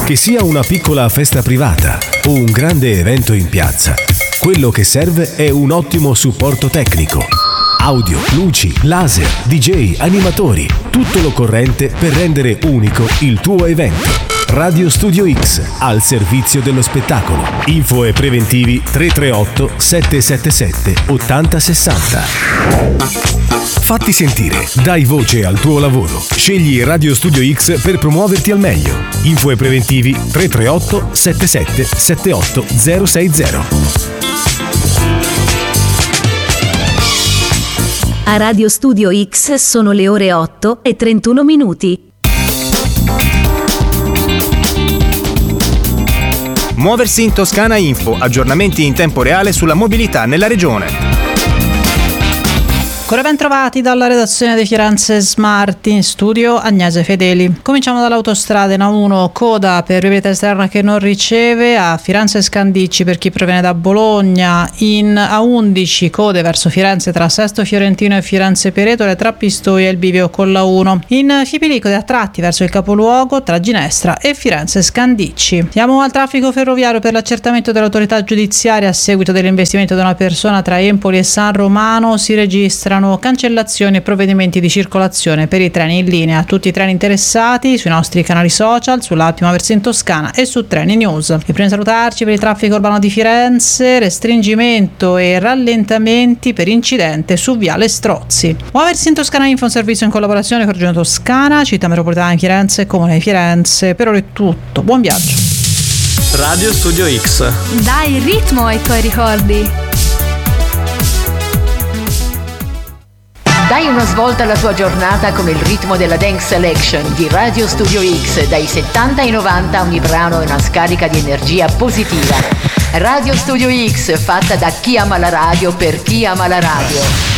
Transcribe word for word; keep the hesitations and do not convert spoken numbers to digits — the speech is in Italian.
Che sia una piccola festa privata o un grande evento in piazza, quello che serve è un ottimo supporto tecnico. Audio, luci, laser, D J, animatori, tutto l'occorrente per rendere unico il tuo evento. Radio Studio X, al servizio dello spettacolo. Info e preventivi tre tre otto sette sette sette otto zero sei zero. Fatti sentire, dai voce al tuo lavoro. Scegli Radio Studio X per promuoverti al meglio. Info e preventivi tre tre otto sette sette sette otto zero sei zero. A Radio Studio X sono le ore otto e trentuno minuti. Muoversi in Toscana Info, aggiornamenti in tempo reale sulla mobilità nella regione. Ancora ben trovati dalla redazione di Firenze Smart, in studio Agnese Fedeli. Cominciamo dall'autostrada in A uno, coda per viabilità esterna che non riceve, a Firenze Scandicci per chi proviene da Bologna, in A undici code verso Firenze tra Sesto Fiorentino e Firenze Peretole tra Pistoia e il bivio con la uno, in Fipilico a tratti verso il capoluogo tra Ginestra e Firenze Scandicci. Andiamo al traffico ferroviario per l'accertamento dell'autorità giudiziaria a seguito dell'investimento di una persona tra Empoli e San Romano. Si registra cancellazioni e provvedimenti di circolazione per i treni in linea. Tutti i treni interessati sui nostri canali social, sull'app Muoversi in Toscana e su Treni News. E prima di salutarci, per il traffico urbano di Firenze, restringimento e rallentamenti per incidente su Viale Strozzi. Muoversi in Toscana Info, un servizio in collaborazione con Regione Toscana, Città Metropolitana di Firenze e Comune di Firenze. Per ora è tutto, buon viaggio. Radio Studio X. Dai il ritmo ai tuoi ricordi. Dai una svolta alla tua giornata con il ritmo della Dance Selection di Radio Studio X. Dai settanta ai novanta ogni brano è una scarica di energia positiva. Radio Studio X, fatta da chi ama la radio per chi ama la radio.